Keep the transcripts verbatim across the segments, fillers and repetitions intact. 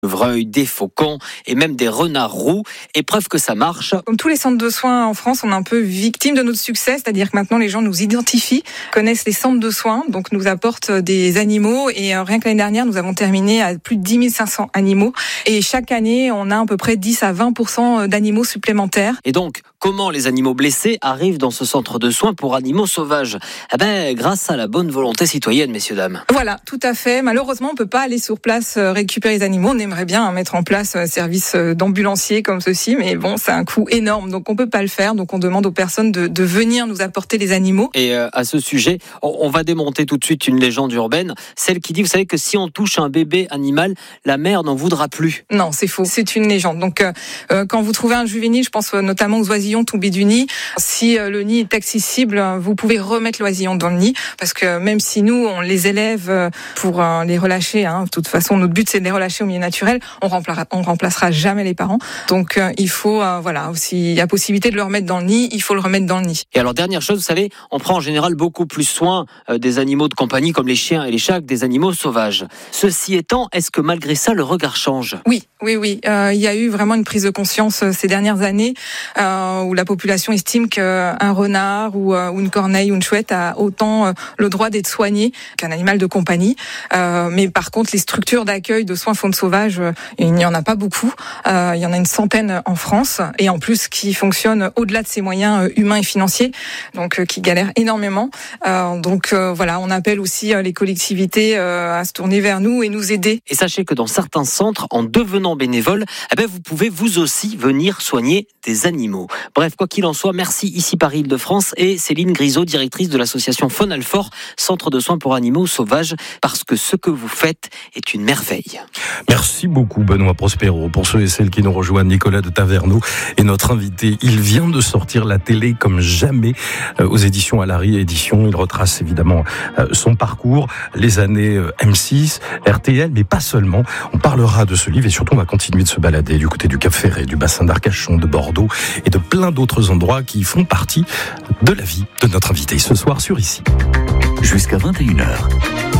chevreuils, des faucons et même des renards roux. Et preuve que ça marche. Comme tous les centres de soins en France, on est un peu victime de notre succès, c'est-à-dire que maintenant les gens nous identifient, connaissent les centres de soins, donc nous apportent des animaux. Et rien que l'année dernière, nous avons terminé à plus de dix mille cinq cents animaux. Et chaque année, on a à peu près dix à vingt pour cent d'animaux supplémentaires. Et donc, comment les animaux blessés arrivent dans ce centre de soins pour animaux sauvages ? Eh ben, grâce à la bonne volonté citoyenne, messieurs, dames. Voilà, tout à fait. Malheureusement, on peut pas aller sur place récupérer les animaux. On aimerait bien mettre en place un service d'ambulancier comme ceci, mais bon, c'est un coût énorme, donc on peut pas le faire. Donc on demande aux personnes de, de venir nous apporter les animaux. Et euh, à ce sujet, on, on va démonter tout de suite une légende urbaine, celle qui dit, vous savez que si on touche un bébé animal, la mère n'en voudra plus. Non, c'est faux. C'est une légende. Donc euh, quand vous trouvez un juvénile, je pense notamment aux oisillons tombés du nid, si euh, le nid est accessible, vous pouvez remettre l'oisillon dans le nid, parce que même si nous on les élève pour euh, les relâcher, hein, de toute façon notre but c'est de les relâcher au milieu naturel, on remplacera, on remplacera jamais les parents. Donc euh, il faut, euh, voilà, s'il y a possibilité de le remettre dans le nid, il faut le remettre dans le nid. Et alors dernière chose, vous savez, on prend en général beaucoup plus soin euh, des animaux de compagnie comme les chiens et les chats que des animaux sauvages. Ceci étant, est-ce que malgré ça le regard change ? Oui, oui, oui. Euh, il y a eu vraiment une prise de conscience euh, ces dernières années euh, où la population estime qu'un renard ou, euh, ou une corneille ou une chouette a autant euh, le droit d'être soigné qu'un animal de compagnie. Euh, mais par contre, les structures d'accueil de soins faune sauvage, euh, il n'y en a pas beaucoup. Euh, il y en a une centaine en France, et en plus qui fonctionnent au-delà de ses moyens euh, humains et financiers, donc euh, qui galèrent énormément. Euh, donc euh, voilà, on appelle aussi euh, les collectivités euh, à se tourner vers nous et nous aider. Et sachez que dans certains centres, en devenant bénévole, eh ben vous pouvez vous aussi venir soigner des animaux. Bref, quoi qu'il en soit, merci ici par Île-de-France et Céline Grisot, directrice de l'association Faune Alfort, centre de soins pour animaux sauvages, parce que ce que vous faites est une merveille. Merci beaucoup Benoît Prospero. Pour ceux et celles qui nous rejoignent, Nicolas de Taverneau est notre invité. Il vient de sortir La télé comme jamais euh, aux éditions Alary Éditions. Il retrace évidemment euh, son parcours, les années euh, M six, R T L, mais pas seulement. On parlera de ce livre et surtout on va continuer de se balader du côté du Cap Ferret, du bassin d'Arcachon, de Bordeaux et de plein d'autres endroits qui font partie de la vie de notre invité ce soir sur Ici. Jusqu'à vingt et une heures.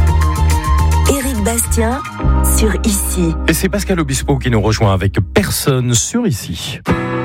Éric Bastien sur Ici. Et c'est Pascal Obispo qui nous rejoint avec Personne sur Ici.